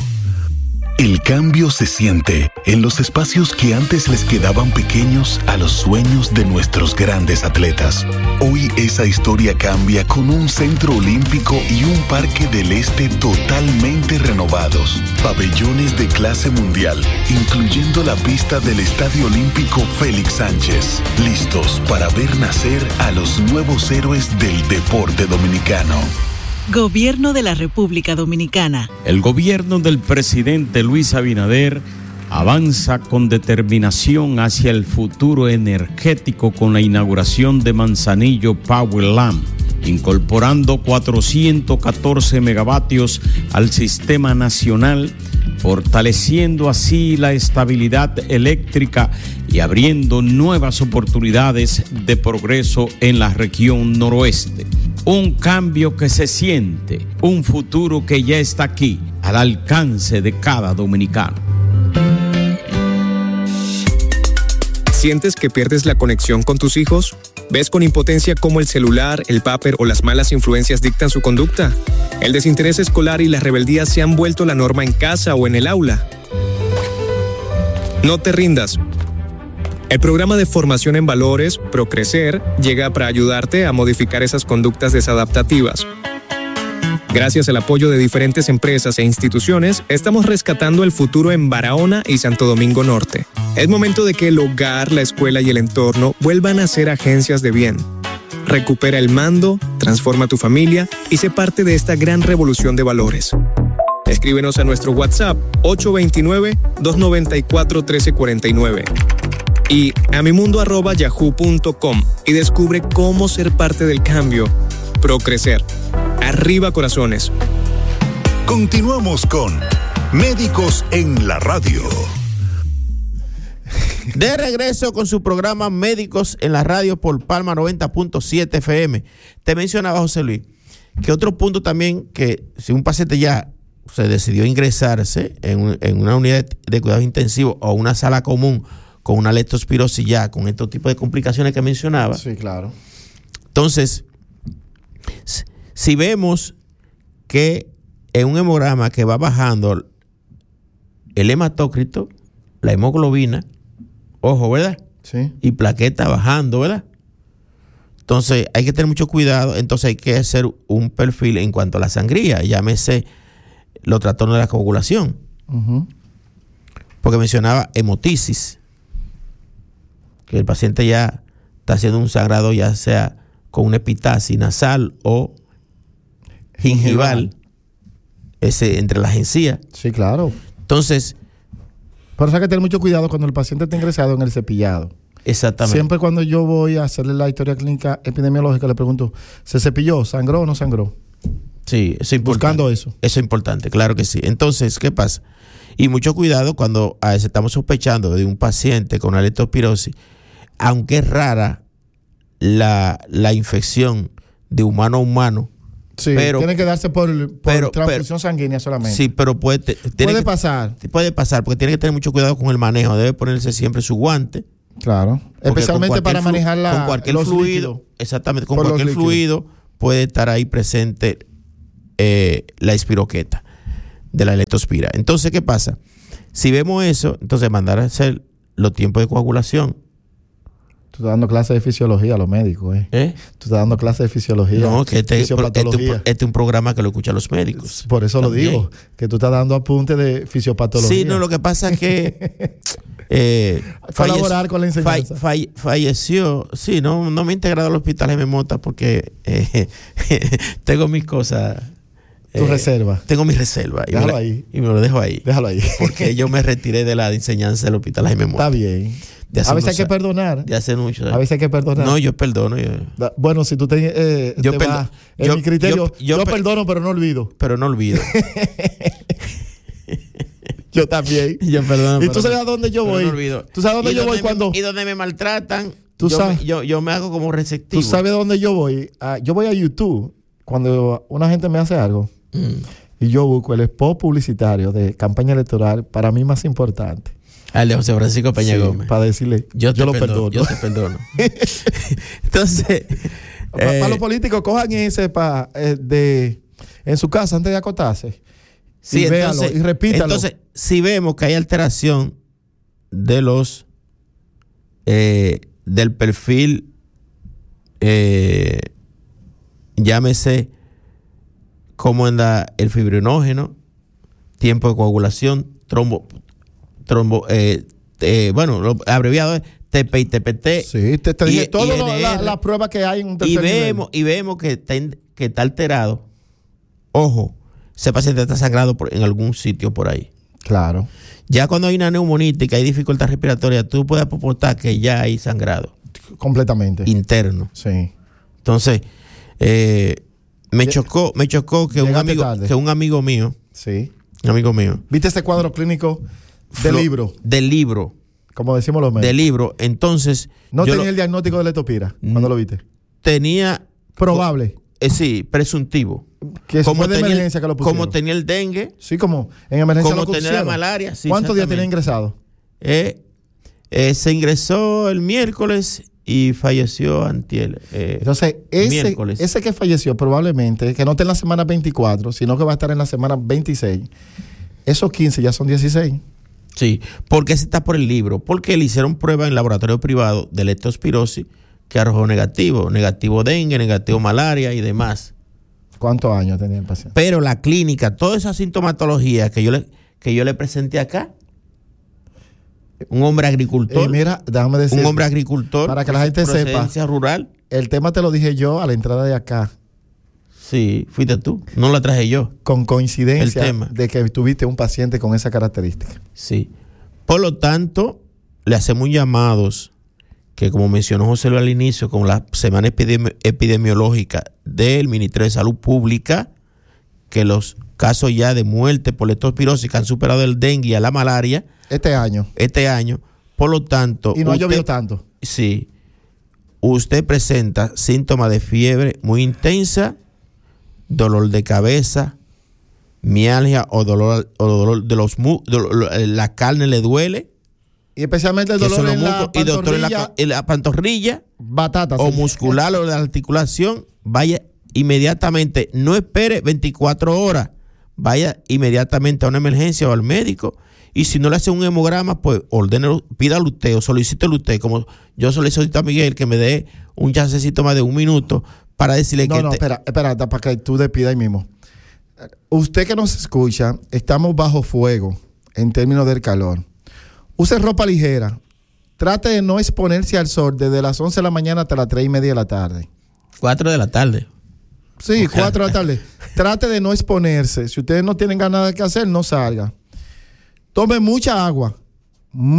El cambio se siente en los espacios que antes les quedaban pequeños a los sueños de nuestros grandes atletas. Hoy esa historia cambia con un centro olímpico y un parque del este totalmente renovados. Pabellones de clase mundial, incluyendo la pista del Estadio Olímpico Félix Sánchez. Listos para ver nacer a los nuevos héroes del deporte dominicano. Gobierno de la República Dominicana. El gobierno del presidente Luis Abinader avanza con determinación hacia el futuro energético con la inauguración de Manzanillo Power Lamp, incorporando 414 megavatios al sistema nacional, fortaleciendo así la estabilidad eléctrica y abriendo nuevas oportunidades de progreso en la región noroeste. Un cambio que se siente, un futuro que ya está aquí, al alcance de cada dominicano. ¿Sientes que pierdes la conexión con tus hijos? ¿Ves con impotencia cómo el celular, el vapor o las malas influencias dictan su conducta? ¿El desinterés escolar y la rebeldía se han vuelto la norma en casa o en el aula? No te rindas. El programa de formación en valores, Procrecer, llega para ayudarte a modificar esas conductas desadaptativas. Gracias al apoyo de diferentes empresas e instituciones, estamos rescatando el futuro en Barahona y Santo Domingo Norte. Es momento de que el hogar, la escuela y el entorno vuelvan a ser agencias de bien. Recupera el mando, transforma tu familia y sé parte de esta gran revolución de valores. Escríbenos a nuestro WhatsApp 829-294-1349 y a mimundo@yahoo.com y descubre cómo ser parte del cambio. Procrecer. Arriba corazones. Continuamos con Médicos en la Radio. De regreso con su programa Médicos en la Radio por Palma 90.7 FM. Te mencionaba, José Luis, que otro punto también, que si un paciente ya se decidió ingresarse en una unidad de cuidados intensivos o una sala común con una leptospirosis ya, con estos tipos de complicaciones que mencionaba. Sí, claro. Entonces, si vemos que en un hemograma que va bajando el hematócrito, la hemoglobina, ojo, ¿verdad? Sí. Y plaqueta bajando, ¿verdad? Entonces hay que tener mucho cuidado. Entonces hay que hacer un perfil en cuanto a la sangría, llámese los trastornos de la coagulación. Uh-huh. Porque mencionaba hemotisis, que el paciente ya está haciendo un sangrado, ya sea con una epitasis nasal o gingival, ese entre las encías. Sí, claro. Entonces, por eso hay que tener mucho cuidado cuando el paciente está ingresado en el cepillado. exactamente. Siempre cuando yo voy a hacerle la historia clínica epidemiológica, le pregunto, ¿se cepilló? ¿Sangró o no sangró? Sí, eso es importante. Buscando eso. Eso es importante, claro que sí. Entonces, ¿qué pasa? Y mucho cuidado cuando estamos sospechando de un paciente con una leptospirosis, aunque es rara la infección de humano a humano. Sí, tiene que darse por transfusión sanguínea solamente. Sí, pero puede pasar. Puede pasar, porque tiene que tener mucho cuidado con el manejo. Debe ponerse siempre su guante. Claro. Especialmente para manejar con cualquier los fluido. líquidos. Exactamente, con cualquier fluido puede estar ahí presente la espiroqueta de la leptospira. Entonces, ¿qué pasa? Si vemos eso, entonces mandar a hacer los tiempos de coagulación. Tú estás dando clases de fisiología a los médicos, ¿eh? Tú estás dando clases de fisiología. No, que este es un programa que lo escuchan los médicos. Por eso también lo digo, que tú estás dando apuntes de fisiopatología. Sí, no, lo que pasa es que colaborar con la enseñanza. Falleció. Sí, no me he integrado al hospital Jaime Mota porque tengo mis cosas. Tu reserva. Tengo mi reserva. Déjalo ahí. Y me lo dejo ahí. Déjalo ahí. Porque yo me retiré de la enseñanza del hospital Jaime Mota. Está bien. A veces hay que perdonar. De hace mucho. A veces hay que perdonar. No, yo perdono. Bueno, si tú te vas en mi criterio, yo perdono, pero no olvido. Pero no olvido. Yo también. Yo perdono. Y tú sabes a dónde yo voy. No olvido. Tú sabes a dónde yo voy cuando. Y donde me maltratan, tú sabes, yo me hago como receptivo. Tú sabes a dónde yo voy. Yo voy a YouTube cuando una gente me hace algo. Y yo busco el spot publicitario de campaña electoral para mí más importante. Al de José Francisco Peña Gómez. Para decirle, yo lo perdono. Yo te perdono. Entonces, para los políticos, cojan ese en su casa antes de acotarse. Sí, y véalo y repítalo. Entonces, si vemos que hay alteración de los del perfil, llámese cómo anda el fibrinógeno, tiempo de coagulación, bueno, lo abreviado es TP y TPT. Sí, te dije todas las pruebas que hay en un tercer nivel. Y vemos que está alterado. Ojo, ese paciente está sangrado en algún sitio por ahí. Claro. Ya cuando hay una neumonita y que hay dificultad respiratoria, tú puedes aportar que ya hay sangrado. Completamente. Interno. Sí. Entonces, me chocó que un amigo mío. Sí. Un amigo mío. ¿Viste ese cuadro clínico del libro? Del libro. Como decimos los médicos. Del libro. Entonces. ¿No tenía el diagnóstico de leptospira cuando lo viste? Tenía. Probable. Sí, presuntivo. Que fue de emergencia que lo pusieron. Como tenía el dengue. Sí, como en emergencia como tenía la malaria. Sí, ¿cuántos días tenía ingresado? Se ingresó el miércoles y falleció antier. Entonces, ese que falleció probablemente, que no está en la semana 24, sino que va a estar en la semana 26, esos 15 ya son 16. Sí, porque ese está por el libro. Porque le hicieron pruebas en laboratorio privado de leptospirosis que arrojó negativo dengue, negativo malaria y demás. ¿Cuántos años tenía el paciente? Pero la clínica, toda esa sintomatología que yo le presenté acá, un hombre agricultor. Mira, déjame decir. Un hombre agricultor. Para que la gente sepa. Rural. El tema te lo dije yo a la entrada de acá. Sí, fuiste tú. No lo traje yo. Con coincidencia de que tuviste un paciente con esa característica. Sí. Por lo tanto, le hacemos llamados que, como mencionó José Luis al inicio, con la semana epidemiológica del Ministerio de Salud Pública, que los casos ya de muerte por leptospirosis que han superado el dengue y a la malaria. Este año. Por lo tanto. Y no ha llovido tanto. Sí. Usted presenta síntomas de fiebre muy intensa, dolor de cabeza, mialgia o dolor de los la carne le duele. Y especialmente el dolor en la pantorrilla. Batata. O muscular o de la articulación. Vaya inmediatamente. No espere 24 horas. Vaya inmediatamente a una emergencia o al médico. Y si no le hace un hemograma, pues pídalo usted o solicítelo usted. Como yo solicito a Miguel que me dé un chancecito más de un minuto para decirle espera, para que tú despidas ahí mismo. Usted que nos escucha, estamos bajo fuego en términos del calor. Use ropa ligera. Trate de no exponerse al sol desde las 11 de la mañana hasta las 3:30 de la tarde. 4 de la tarde. Sí, 4 de la tarde. Trate de no exponerse. Si ustedes no tienen ganas de qué hacer, no salga. Tome mucha agua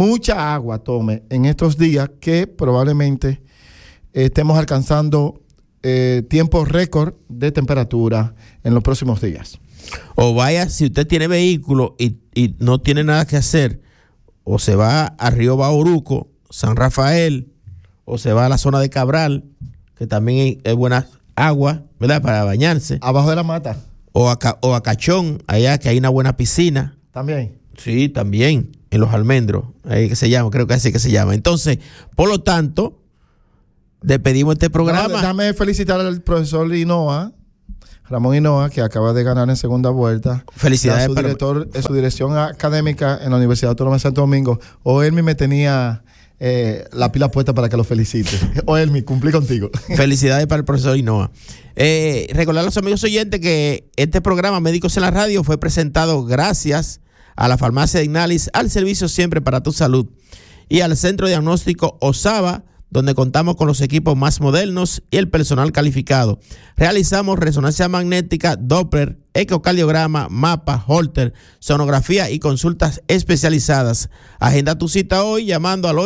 tome en estos días que probablemente estemos alcanzando tiempo récord de temperatura en los próximos días. O vaya, si usted tiene vehículo y no tiene nada que hacer, o se va a Río Bauruco, San Rafael, o se va a la zona de Cabral, que también es buena agua, ¿verdad?, para bañarse. Abajo de la mata. O a Cachón, allá que hay una buena piscina. ¿También? Sí, también, en Los Almendros, ahí que se llama, creo que así que se llama. Entonces, por lo tanto, despedimos este programa. Déjame felicitar al profesor Hinoa, Ramón Hinoa, que acaba de ganar en segunda vuelta. Felicidades. Su director, su dirección académica en la Universidad Autónoma de Santo Domingo. Oelmi me tenía la pila puesta para que lo felicite. Oelmi, cumplí contigo. Felicidades para el profesor Hinoa. Recordar a los amigos oyentes que este programa Médicos en la Radio fue presentado gracias a la farmacia de Ignalis, al servicio siempre para tu salud, y al centro de diagnóstico Osaba, donde contamos con los equipos más modernos y el personal calificado. Realizamos resonancia magnética, Doppler, ecocardiograma, mapa, Holter, sonografía y consultas especializadas. Agenda tu cita hoy llamando al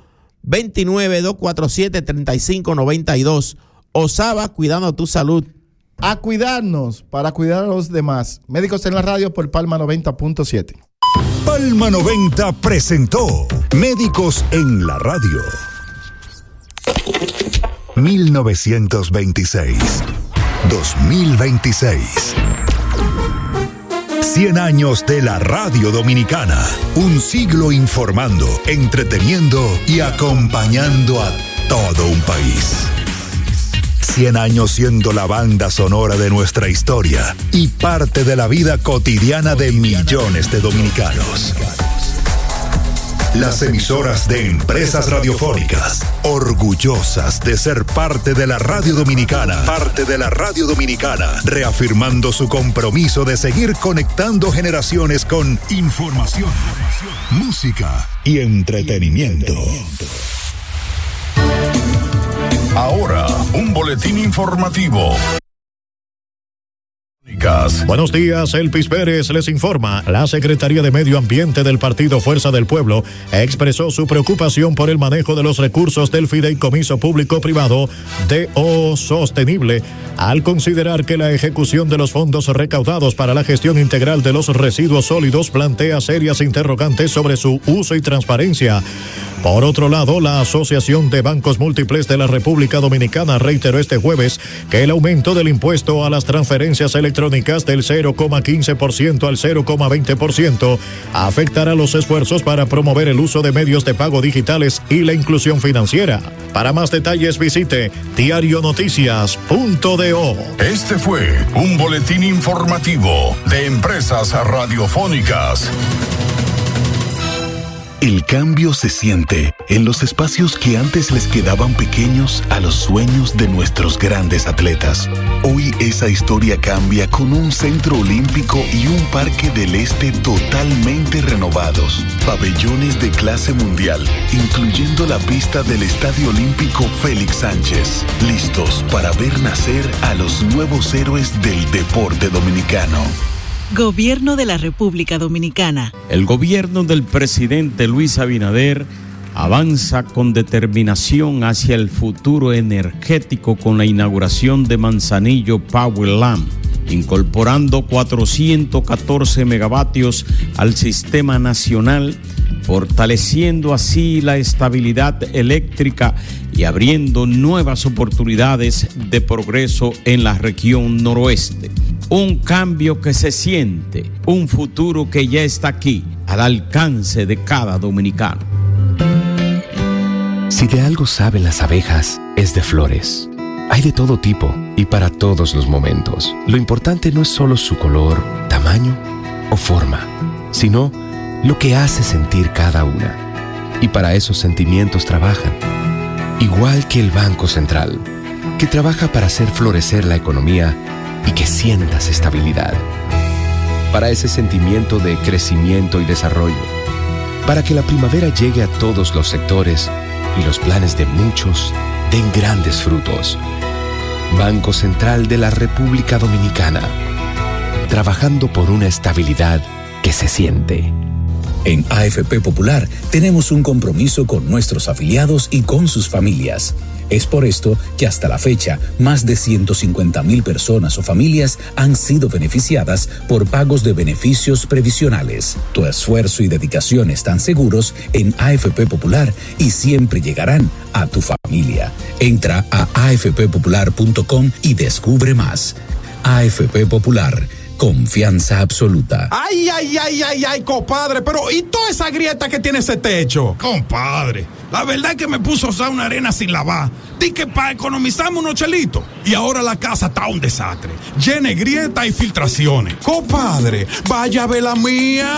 829-247-3592. Osaba, cuidando tu salud. A cuidarnos para cuidar a los demás. Médicos en la Radio por Palma 90.7. Palma 90 presentó Médicos en la Radio. 1926, 2026. 100 años de la radio dominicana. Un siglo informando, entreteniendo y acompañando a todo un país. 100 años siendo la banda sonora de nuestra historia y parte de la vida cotidiana de millones de dominicanos. Las emisoras de Empresas Radiofónicas, orgullosas de ser parte de la radio dominicana, reafirmando su compromiso de seguir conectando generaciones con información, música y entretenimiento. Ahora, un boletín informativo. Buenos días, Elpis Pérez les informa. La Secretaría de Medio Ambiente del Partido Fuerza del Pueblo expresó su preocupación por el manejo de los recursos del Fideicomiso Público-Privado DO Sostenible, al considerar que la ejecución de los fondos recaudados para la gestión integral de los residuos sólidos plantea serias interrogantes sobre su uso y transparencia. Por otro lado, la Asociación de Bancos Múltiples de la República Dominicana reiteró este jueves que el aumento del impuesto a las transferencias electrónicas del 0,15% al 0,20% afectará los esfuerzos para promover el uso de medios de pago digitales y la inclusión financiera. Para más detalles visite diarionoticias.do. Este fue un boletín informativo de Empresas Radiofónicas. El cambio se siente en los espacios que antes les quedaban pequeños a los sueños de nuestros grandes atletas. Hoy esa historia cambia con un centro olímpico y un parque del este totalmente renovados. Pabellones de clase mundial, incluyendo la pista del Estadio Olímpico Félix Sánchez. Listos para ver nacer a los nuevos héroes del deporte dominicano. Gobierno de la República Dominicana. El gobierno del presidente Luis Abinader avanza con determinación hacia el futuro energético con la inauguración de Manzanillo Power Lamp, incorporando 414 megavatios al sistema nacional, fortaleciendo así la estabilidad eléctrica y abriendo nuevas oportunidades de progreso en la región noroeste. Un cambio que se siente, un futuro que ya está aquí, al alcance de cada dominicano. Si de algo saben las abejas, es de flores. Hay de todo tipo y para todos los momentos. Lo importante no es solo su color, tamaño o forma, sino lo que hace sentir cada una. Y para esos sentimientos trabajan. Igual que el Banco Central, que trabaja para hacer florecer la economía y que sientas estabilidad. Para ese sentimiento de crecimiento y desarrollo. Para que la primavera llegue a todos los sectores y los planes de muchos den grandes frutos. Banco Central de la República Dominicana. Trabajando por una estabilidad que se siente. En AFP Popular tenemos un compromiso con nuestros afiliados y con sus familias. Es por esto que hasta la fecha, más de 150,000 personas o familias han sido beneficiadas por pagos de beneficios previsionales. Tu esfuerzo y dedicación están seguros en AFP Popular y siempre llegarán a tu familia. Entra a afppopular.com y descubre más. AFP Popular. Confianza absoluta. Ay, compadre, pero ¿y toda esa grieta que tiene ese techo? Compadre, la verdad es que me puso a usar una arena sin lavar. Di que para economizarme unos chelitos. Y ahora la casa está un desastre. Llena de grietas y filtraciones. Compadre, vaya a ver la mía.